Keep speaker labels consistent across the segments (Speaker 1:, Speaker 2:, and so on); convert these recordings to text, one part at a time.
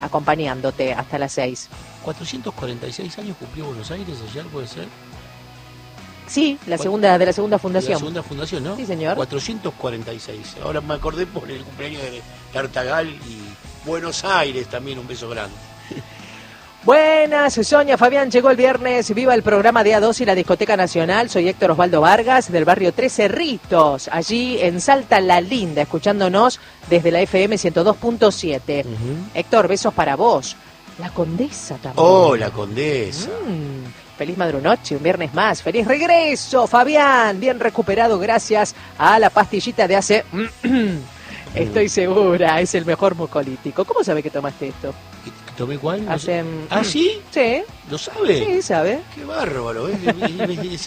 Speaker 1: acompañándote hasta las 6.
Speaker 2: 446 años cumplió Buenos Aires ayer, ¿puede ser?
Speaker 1: Sí, de la segunda fundación.
Speaker 2: La segunda fundación, ¿no?
Speaker 1: Sí, señor.
Speaker 2: 446. Ahora me acordé por el cumpleaños de Tartagal y Buenos Aires también, un beso grande.
Speaker 1: Buenas, Sonia, Fabián, llegó el viernes, viva el programa de A2 y la Discoteca Nacional. Soy Héctor Osvaldo Vargas, del barrio Tres Cerritos, allí en Salta La Linda, escuchándonos desde la FM 102.7. Héctor, besos para vos. La Condesa también.
Speaker 2: Oh, la Condesa.
Speaker 1: Feliz madrunoche, un viernes más. Feliz regreso, Fabián. Bien recuperado gracias a la pastillita de hace... Estoy segura, es el mejor mucolítico. ¿Cómo sabe que tomaste esto?
Speaker 2: ¿Tomé cuál?
Speaker 1: Hace...
Speaker 2: ¿Ah, sí?
Speaker 1: Sí.
Speaker 2: ¿Lo sabe?
Speaker 1: Sí, sabe.
Speaker 2: Qué bárbaro, ¿eh? Es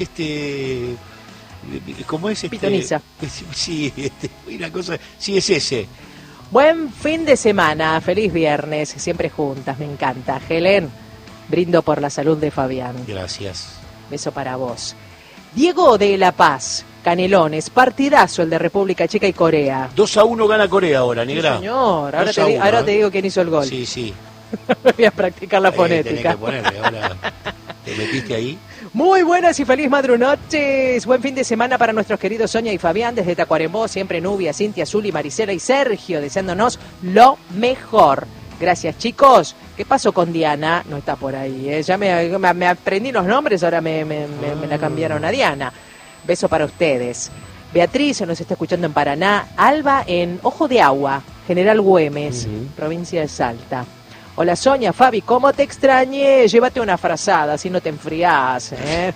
Speaker 2: ¿cómo es este?
Speaker 1: Pitoniza.
Speaker 2: Sí, una cosa... Sí, es ese.
Speaker 1: Buen fin de semana, feliz viernes, siempre juntas, me encanta. Helen, brindo por la salud de Fabián.
Speaker 2: Gracias.
Speaker 1: Beso para vos. Diego de La Paz, Canelones, partidazo el de República Checa y Corea.
Speaker 2: 2-1 gana Corea ahora, negra.
Speaker 1: Sí, señor, ahora te digo quién hizo el gol.
Speaker 2: Sí, sí.
Speaker 1: Voy a practicar la fonética.
Speaker 2: Tenés que ponerle, ahora te metiste ahí.
Speaker 1: Muy buenas y feliz madrunoches. Buen fin de semana para nuestros queridos Sonia y Fabián desde Tacuarembó, siempre Nubia, Cintia, Zuli, Marisela y Sergio, deseándonos lo mejor. Gracias, chicos. ¿Qué pasó con Diana? No está por ahí, ¿eh? Ya me aprendí los nombres, ahora me la cambiaron a Diana. Beso para ustedes. Beatriz nos está escuchando en Paraná. Alba en Ojo de Agua, General Güemes, provincia de Salta. Hola Sonia, Fabi, ¿cómo te extrañé? Llévate una frazada, si no te enfriás, ¿eh?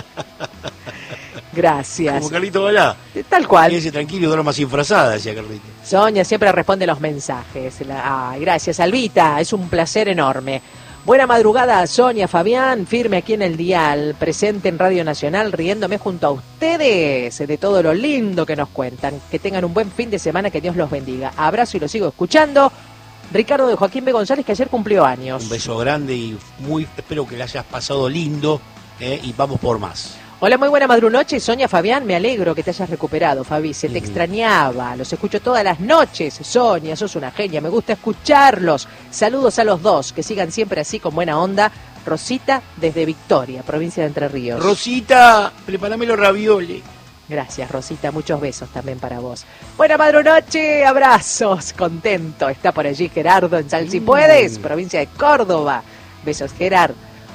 Speaker 1: Gracias.
Speaker 2: Como Carlito Balá.
Speaker 1: Tal cual.
Speaker 2: Quédese tranquilo y duerma sin frazada, decía Carlito.
Speaker 1: Sonia siempre responde los mensajes. Gracias, Albita, es un placer enorme. Buena madrugada, Sonia, Fabián, firme aquí en el dial, presente en Radio Nacional, riéndome junto a ustedes de todo lo lindo que nos cuentan. Que tengan un buen fin de semana, que Dios los bendiga. Abrazo y lo sigo escuchando. Ricardo de Joaquín B. González, que ayer cumplió años.
Speaker 2: Un beso grande y espero que le hayas pasado lindo, y vamos por más.
Speaker 1: Hola, muy buena madrunoche, Sonia, Fabián, me alegro que te hayas recuperado, Fabi, se te extrañaba, los escucho todas las noches, Sonia, sos una genia, me gusta escucharlos, saludos a los dos, que sigan siempre así con buena onda, Rosita desde Victoria, provincia de Entre Ríos.
Speaker 2: Rosita, prepárame los ravioles.
Speaker 1: Gracias, Rosita, muchos besos también para vos. Buena madrunoche, abrazos, contento, está por allí Gerardo en Sal Si Puedes, provincia de Córdoba, besos Gerardo.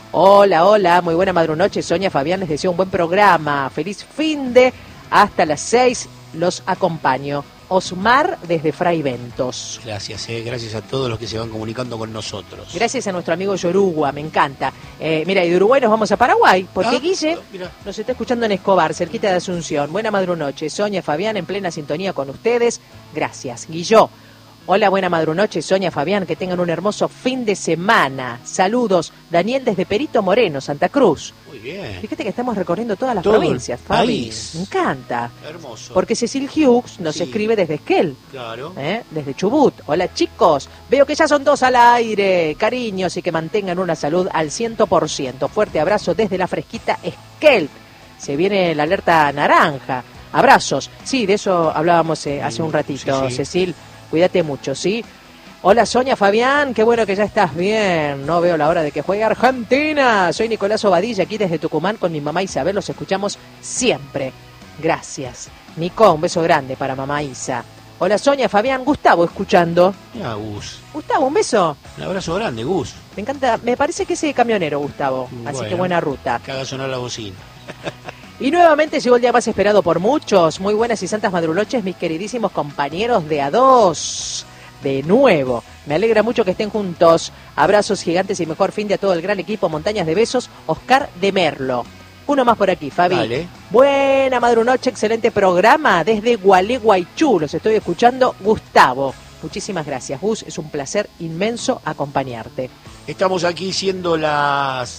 Speaker 1: Hola, muy buena madrunoche, Sonia, Fabián, les deseo un buen programa, feliz fin de, hasta las 6 los acompaño. Osmar desde Fray Ventos.
Speaker 2: Gracias, gracias a todos los que se van comunicando con nosotros.
Speaker 1: Gracias a nuestro amigo Yoruba, me encanta. Mira, y de Uruguay nos vamos a Paraguay, porque Guille nos está escuchando en Escobar, cerquita de Asunción. Buena madrunoche, Sonia, Fabián, en plena sintonía con ustedes. Gracias, Guillo. Hola, buena madrunoche, Sonia, Fabián, que tengan un hermoso fin de semana. Saludos, Daniel desde Perito Moreno, Santa Cruz.
Speaker 2: Muy bien.
Speaker 1: Fíjate que estamos recorriendo todas las provincias, Fabi. Me encanta.
Speaker 2: Hermoso.
Speaker 1: Porque Cecil Hughes nos escribe desde Esquel.
Speaker 2: Claro.
Speaker 1: Desde Chubut. Hola, chicos. Veo que ya son 2 al aire. Cariños y que mantengan una salud al 100%. Fuerte abrazo desde la fresquita Esquel. Se viene la alerta naranja. Abrazos. Sí, de eso hablábamos hace un ratito, sí. Cecil. Cuídate mucho, ¿sí? Hola, Sonia, Fabián, qué bueno que ya estás bien. No veo la hora de que juegue Argentina. Soy Nicolás Obadilla, aquí desde Tucumán con mi mamá Isabel. Los escuchamos siempre. Gracias. Nico, un beso grande para mamá Isa. Hola, Sonia, Fabián, Gustavo escuchando.
Speaker 2: Mira, Gus.
Speaker 1: Gustavo, un beso.
Speaker 2: Un abrazo grande, Gus.
Speaker 1: Me encanta, me parece que es camionero, Gustavo. Así que buena ruta.
Speaker 2: Que haga sonar la bocina.
Speaker 1: Y nuevamente llegó el día más esperado por muchos. Muy buenas y santas madrunoches, mis queridísimos compañeros de A2. De nuevo, me alegra mucho que estén juntos. Abrazos gigantes y mejor fin de a todo el gran equipo. Montañas de besos, Oscar de Merlo. Uno más por aquí, Fabi.
Speaker 2: Vale.
Speaker 1: Buena madrunoche, excelente programa. Desde Gualeguaychú, los estoy escuchando, Gustavo. Muchísimas gracias, Gus. Es un placer inmenso acompañarte.
Speaker 2: Estamos aquí siendo las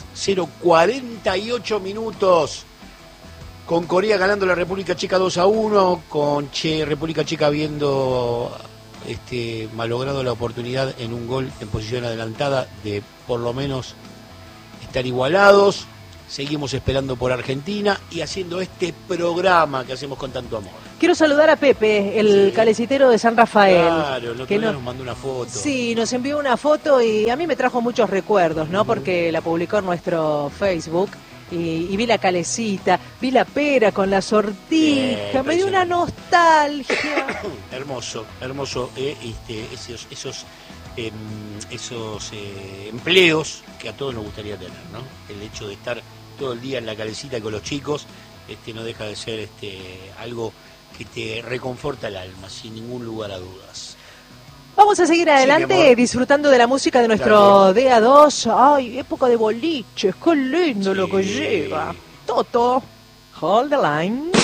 Speaker 2: 0:48 minutos. Con Corea ganando la República Checa 2-1, con República Checa habiendo malogrado la oportunidad en un gol en posición adelantada de por lo menos estar igualados. Seguimos esperando por Argentina y haciendo este programa que hacemos con tanto amor.
Speaker 1: Quiero saludar a Pepe, el calecitero de San Rafael.
Speaker 2: Claro, el otro día nos mandó una foto.
Speaker 1: Sí, nos envió una foto y a mí me trajo muchos recuerdos, ¿no? Porque la publicó en nuestro Facebook y vi la calecita, vi la pera con la sortija, me dio una nostalgia.
Speaker 2: Hermoso, esos empleos que a todos nos gustaría tener, ¿no? El hecho de estar todo el día en la calecita con los chicos, no deja de ser algo que te reconforta el alma, sin ningún lugar a dudas.
Speaker 1: Vamos a seguir adelante disfrutando de la música de nuestro DA2. Ay, época de boliches, qué lindo lo que llega. Toto, hold the line.